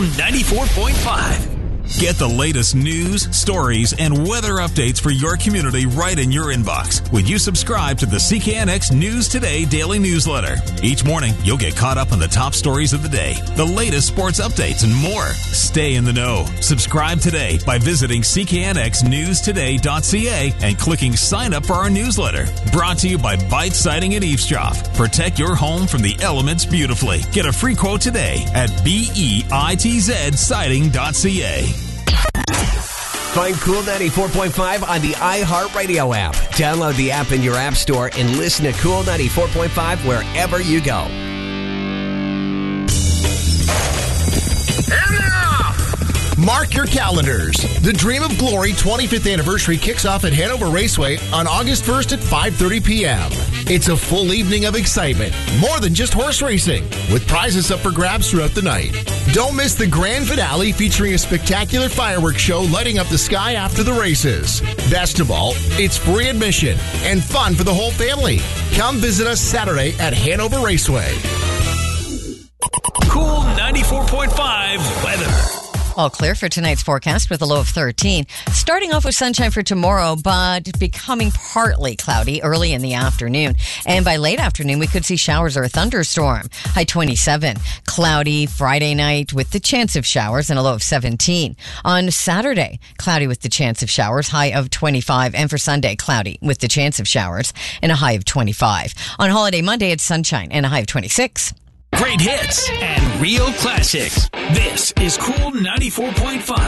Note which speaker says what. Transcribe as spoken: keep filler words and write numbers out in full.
Speaker 1: ninety-four point five. Get the latest news, stories, and weather updates for your community right in your inbox when you subscribe to the C K N X News Today daily newsletter. Each morning, you'll get caught up on the top stories of the day, the latest sports updates, and more. Stay in the know. Subscribe today by visiting c k n x news today dot c a and clicking sign up for our newsletter. Brought to you by Bite Siding and Eavesdrop. Protect your home from the elements beautifully. Get a free quote today at bitz siding dot c a.
Speaker 2: Find Cool ninety-four point five on the iHeartRadio app. Download the app in your app store and listen to Cool ninety-four point five wherever you go.
Speaker 3: And now, mark your calendars. The Dream of Glory twenty-fifth anniversary kicks off at Hanover Raceway on August first at five thirty p.m. It's a full evening of excitement, more than just horse racing, with prizes up for grabs throughout the night. Don't miss the grand finale featuring a spectacular fireworks show lighting up the sky after the races. Best of all, it's free admission and fun for the whole family. Come visit us Saturday at Hanover Raceway.
Speaker 1: Cool ninety-four point five weather.
Speaker 4: All clear for tonight's forecast with a low of thirteen. Starting off with sunshine for tomorrow, but becoming partly cloudy early in the afternoon. And by late afternoon, we could see showers or a thunderstorm. High twenty-seven. Cloudy Friday night with the chance of showers and a low of seventeen. On Saturday, cloudy with the chance of showers, high of twenty-five. And for Sunday, cloudy with the chance of showers and a high of twenty-five. On holiday Monday, it's sunshine and a high of twenty-six.
Speaker 1: Great hits and real classics. This is Cool ninety-four point five.